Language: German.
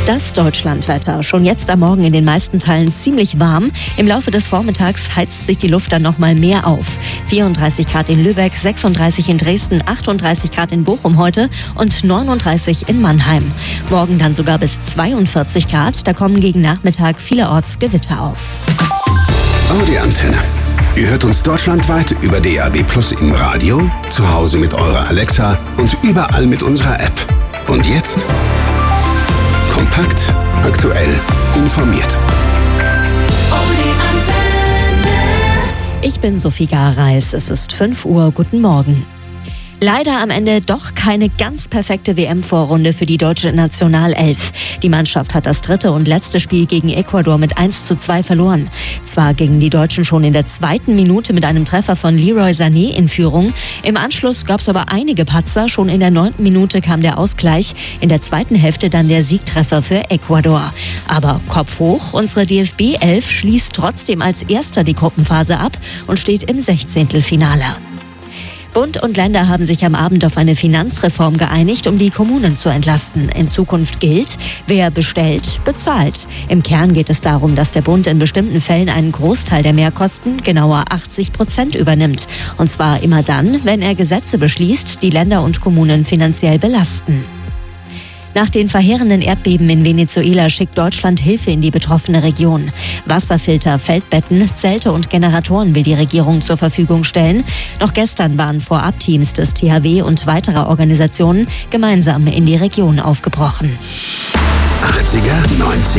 Das Deutschlandwetter. Schon jetzt am Morgen in den meisten Teilen ziemlich warm. Im Laufe des Vormittags heizt sich die Luft dann noch mal mehr auf. 34 Grad in Lübeck, 36 in Dresden, 38 Grad in Bochum heute und 39 in Mannheim. Morgen dann sogar bis 42 Grad. Da kommen gegen Nachmittag vielerorts Gewitter auf. Audi Antenne. Ihr hört uns deutschlandweit über DAB+ im Radio, zu Hause mit eurer Alexa und überall mit unserer App. Und jetzt kompakt, aktuell, informiert. Ich bin Sophie Gareis. Es ist 5 Uhr. Guten Morgen. Leider am Ende doch keine ganz perfekte WM-Vorrunde für die deutsche Nationalelf. Die Mannschaft hat das dritte und letzte Spiel gegen Ecuador mit 1:2 verloren. Zwar gingen die Deutschen schon in der 2. Minute mit einem Treffer von Leroy Sané in Führung. Im Anschluss gab es aber einige Patzer. Schon in der 9. Minute kam der Ausgleich. In der zweiten Hälfte dann der Siegtreffer für Ecuador. Aber Kopf hoch, unsere DFB-Elf schließt trotzdem als Erster die Gruppenphase ab und steht im 16. Bund und Länder haben sich am Abend auf eine Finanzreform geeinigt, um die Kommunen zu entlasten. In Zukunft gilt, wer bestellt, bezahlt. Im Kern geht es darum, dass der Bund in bestimmten Fällen einen Großteil der Mehrkosten, genauer 80%, übernimmt. Und zwar immer dann, wenn er Gesetze beschließt, die Länder und Kommunen finanziell belasten. Nach den verheerenden Erdbeben in Venezuela schickt Deutschland Hilfe in die betroffene Region. Wasserfilter, Feldbetten, Zelte und Generatoren will die Regierung zur Verfügung stellen. Noch gestern waren Vorab-Teams des THW und weiterer Organisationen gemeinsam in die Region aufgebrochen. 80er, 90er.